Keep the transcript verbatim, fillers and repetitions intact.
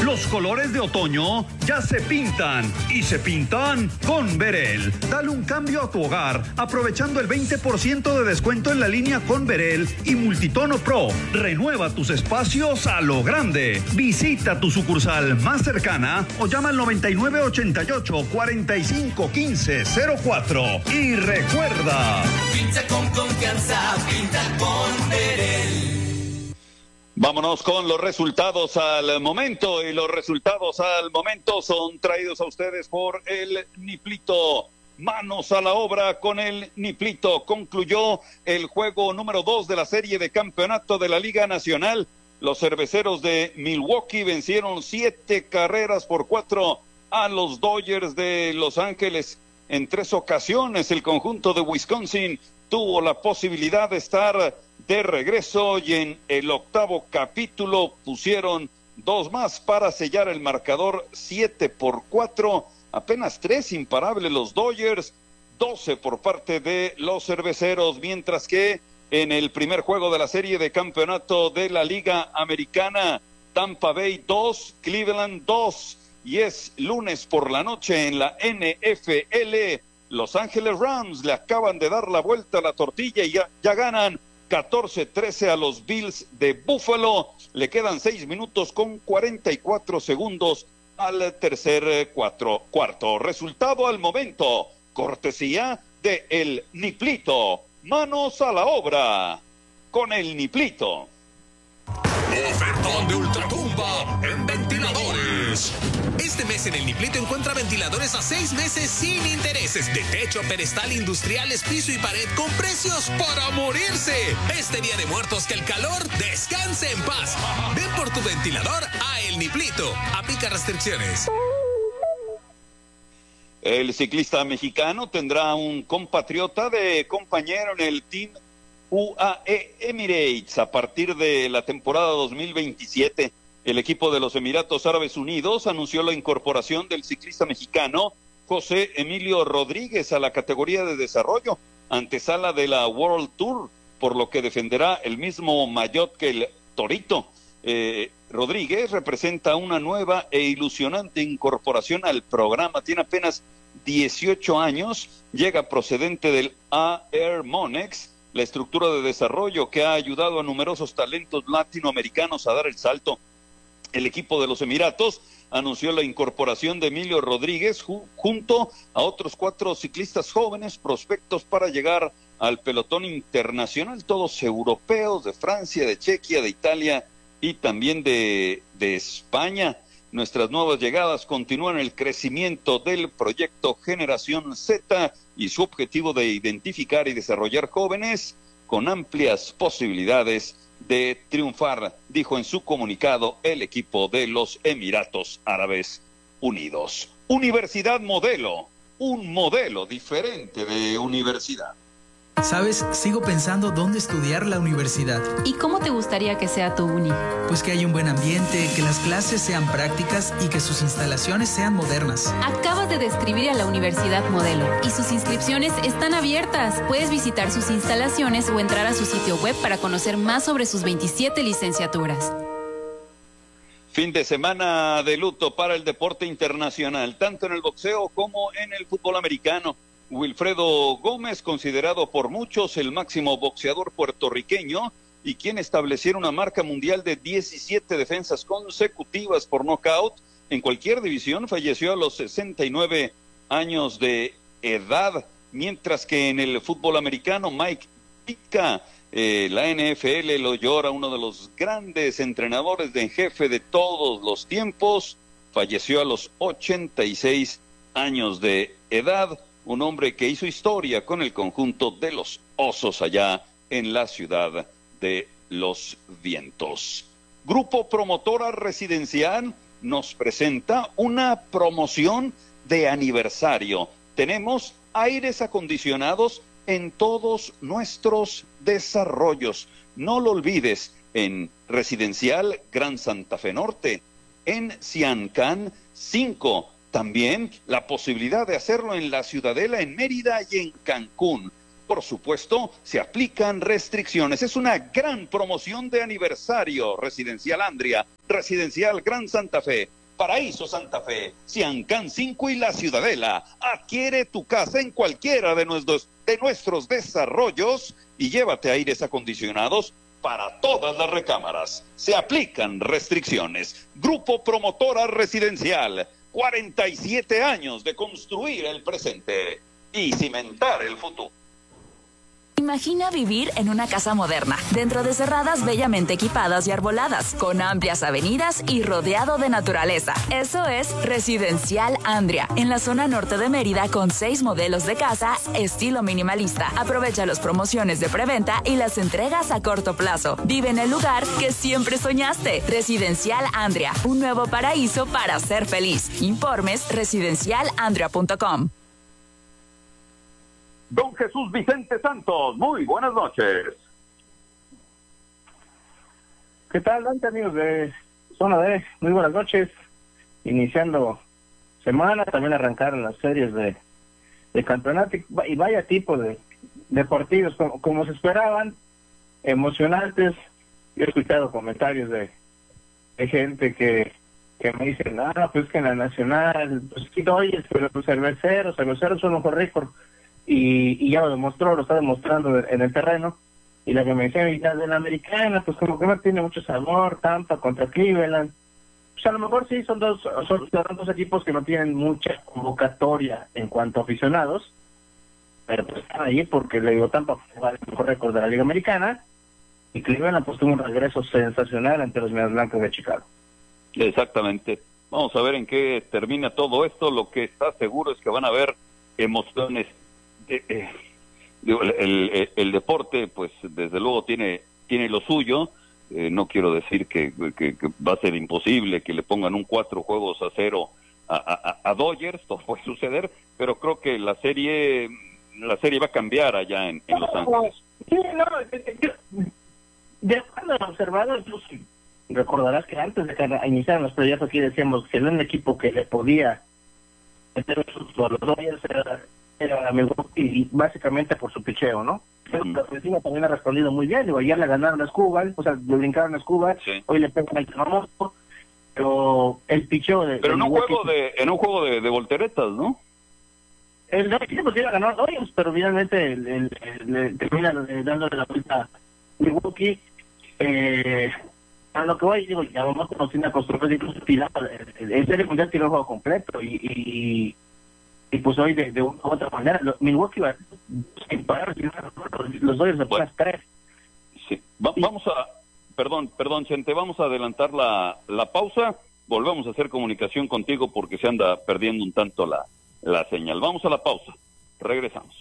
Los colores de otoño ya se pintan y se pintan con Verel. Dale un cambio a tu hogar aprovechando el veinte por ciento de descuento en la línea con Verel y Multitono Pro. Renueva tus espacios a lo grande. Visita tu sucursal más cercana o llama al noventa y nueve ochenta y ocho cuarenta y cinco quince cero cuatro. Y recuerda, pinta con confianza, pinta con Verel. Vámonos con los resultados al momento, y los resultados al momento son traídos a ustedes por el Niplito. Manos a la obra con el Niplito. Concluyó el juego número dos de la serie de campeonato de la Liga Nacional. Los cerveceros de Milwaukee vencieron siete carreras por cuatro a los Dodgers de Los Ángeles. En tres ocasiones el conjunto de Wisconsin tuvo la posibilidad de estar de regreso, y en el octavo capítulo pusieron dos más para sellar el marcador. Siete por cuatro, apenas tres imparables los Dodgers, doce por parte de los cerveceros, mientras que en el primer juego de la serie de campeonato de la Liga Americana, Tampa Bay dos, Cleveland dos, y es lunes por la noche en la N F L. Los Ángeles Rams le acaban de dar la vuelta a la tortilla y ya, ya ganan catorce trece a los Bills de Buffalo. Le quedan seis minutos con cuarenta y cuatro segundos al tercer cuatro, cuarto. Resultado al momento, cortesía de el Niplito. Manos a la obra con el Niplito. Ofertón de Ultratumba en ventiladores. Este mes en el Niplito encuentra ventiladores a seis meses sin intereses, de techo, pedestal, industriales, piso y pared, con precios para morirse. Este Día de Muertos, que el calor descanse en paz. Ven por tu ventilador a El Niplito. Aplica restricciones. El ciclista mexicano tendrá un compatriota de compañero en el Team U A E Emirates a partir de la temporada dos mil veintisiete. El equipo de los Emiratos Árabes Unidos anunció la incorporación del ciclista mexicano José Emilio Rodríguez a la categoría de desarrollo, antesala de la World Tour, por lo que defenderá el mismo maillot que el Torito. Eh, Rodríguez representa una nueva e ilusionante incorporación al programa. Tiene apenas dieciocho años, llega procedente del A R Monex, la estructura de desarrollo que ha ayudado a numerosos talentos latinoamericanos a dar el salto. El equipo de los Emiratos anunció la incorporación de Emilio Rodríguez ju- junto a otros cuatro ciclistas jóvenes prospectos para llegar al pelotón internacional, todos europeos, de Francia, de Chequia, de Italia y también de, de España. Nuestras nuevas llegadas continúan el crecimiento del proyecto Generación Z y su objetivo de identificar y desarrollar jóvenes con amplias posibilidades de triunfar, dijo en su comunicado el equipo de los Emiratos Árabes Unidos. Universidad Modelo, un modelo diferente de universidad. ¿Sabes? Sigo pensando dónde estudiar la universidad. ¿Y cómo te gustaría que sea tu uni? Pues que haya un buen ambiente, que las clases sean prácticas y que sus instalaciones sean modernas. Acabas de describir a la Universidad Modelo y sus inscripciones están abiertas. Puedes visitar sus instalaciones o entrar a su sitio web para conocer más sobre sus veintisiete licenciaturas. Fin de semana de luto para el deporte internacional, tanto en el boxeo como en el fútbol americano. Wilfredo Gómez, considerado por muchos el máximo boxeador puertorriqueño y quien estableciera una marca mundial de diecisiete defensas consecutivas por nocaut en cualquier división, falleció a los sesenta y nueve años de edad, mientras que en el fútbol americano Mike Ditka, eh, la N F L lo llora, uno de los grandes entrenadores de jefe de todos los tiempos, falleció a los ochenta y seis años de edad. Un hombre que hizo historia con el conjunto de los Osos allá en la ciudad de Los Vientos. Grupo Promotora Residencial nos presenta una promoción de aniversario. Tenemos aires acondicionados en todos nuestros desarrollos. No lo olvides, en Residencial Gran Santa Fe Norte, en Ciancán cinco, también la posibilidad de hacerlo en La Ciudadela, en Mérida y en Cancún. Por supuesto, se aplican restricciones. Es una gran promoción de aniversario. Residencial Andria, Residencial Gran Santa Fe, Paraíso Santa Fe, Ciancán cinco y La Ciudadela. Adquiere tu casa en cualquiera de nuestros, de nuestros desarrollos y llévate aires acondicionados para todas las recámaras. Se aplican restricciones. Grupo Promotora Residencial, cuarenta y siete años de construir el presente y cimentar el futuro. Imagina vivir en una casa moderna, dentro de cerradas bellamente equipadas y arboladas, con amplias avenidas y rodeado de naturaleza. Eso es Residencial Andria, en la zona norte de Mérida, con seis modelos de casa estilo minimalista. Aprovecha las promociones de preventa y las entregas a corto plazo. Vive en el lugar que siempre soñaste. Residencial Andria, un nuevo paraíso para ser feliz. Informes residencial andria punto com. Don Jesús Vicente Santos, muy buenas noches. ¿Qué tal, Dante, amigos de Zona D? Muy buenas noches. Iniciando semana, también arrancaron las series de, de campeonato y vaya tipo de, de partidos como, como se esperaban, emocionantes. Yo he escuchado comentarios de, de gente que, que me dicen, ah, pues que en la Nacional, pues sí, oye, pero los cerveceros, cerveceros son un mejor récord. Y, y ya lo demostró, lo está demostrando en el terreno. Y la que me decía, mitad de la Americana, pues como que no tiene mucho sabor, Tampa contra Cleveland. Pues a lo mejor sí, son dos, son, son dos equipos que no tienen mucha convocatoria en cuanto a aficionados, pero pues están ahí porque le digo, Tampa fue el mejor récord de la Liga Americana, y Cleveland pues tuvo un regreso sensacional ante los Medias Blancas de Chicago. Exactamente. Vamos a ver en qué termina todo esto. Lo que está seguro es que van a haber emociones. Eh, eh, el, el, el deporte pues desde luego tiene tiene lo suyo. Eh, no quiero decir que, que, que va a ser imposible que le pongan un cuatro juegos a cero a, a, a Dodgers, todo puede suceder, pero creo que la serie la serie va a cambiar allá en, en Los Ángeles. Sí, no, de acuerdo a observadores, recordarás que antes de que iniciaran los proyectos aquí decíamos que el único equipo que le podía meter el susto a los Dodgers era era Milwaukee, básicamente por su picheo, ¿no? Pero mm. la ofensiva también ha respondido muy bien. Digo, ayer le ganaron a Escobar, o sea, le brincaron a Escobar, sí. Hoy le pegan al Yamamoto, pero el picheo de... Pero en un juego de en un juego de, de volteretas, ¿no? El equipo sí iba a ganar hoy, pero finalmente el, el, el, el, termina dándole la vuelta a Milwaukee. Eh, a lo que voy, digo, Yamamoto nos tiene acostumbrado, incluso tiraba, el Serie Mundial tiró el juego completo y... y y pues hoy de, de una u otra manera Milwaukee va sin parar, los Dodgers de bueno, tres. Sí. Va, vamos a, perdón, perdón, Chente, vamos a adelantar la, la pausa, volvemos a hacer comunicación contigo porque se anda perdiendo un tanto la, la señal. Vamos a la pausa, regresamos.